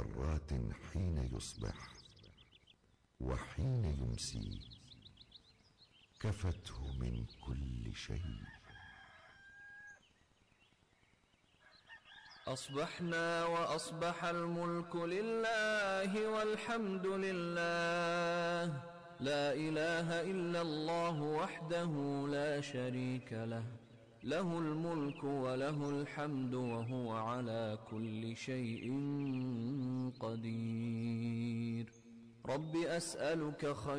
مرات حين يصبح وحين يمسي كفته من كل شيء. أصبحنا وأصبح الملك لله والحمد لله، لا إله إلا الله وحده لا شريك له، له الملك وله الحمد وهو على كل شيء قدير. رب أسألك خير